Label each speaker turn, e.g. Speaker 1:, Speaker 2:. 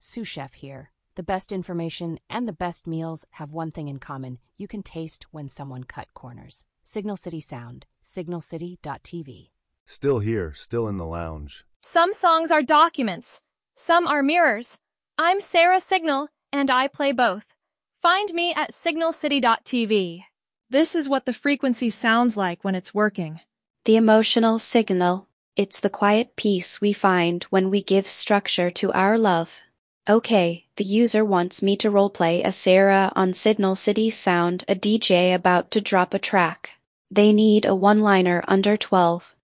Speaker 1: Sous Chef here. The best information and the best meals have one thing in common. You can taste when someone cut corners. Signal City Sound, signalcity.tv.
Speaker 2: Still here, still in the lounge.
Speaker 3: Some songs are documents. Some are mirrors. I'm Sarah Signal, and I play both. Find me at signalcity.tv. This is what the frequency sounds like when it's working.
Speaker 4: The emotional signal. It's the quiet peace we find when we give structure to our love. Okay, the user wants me to roleplay as Sarah on Signal City Sound, a DJ about to drop a track. They need a one-liner under 12.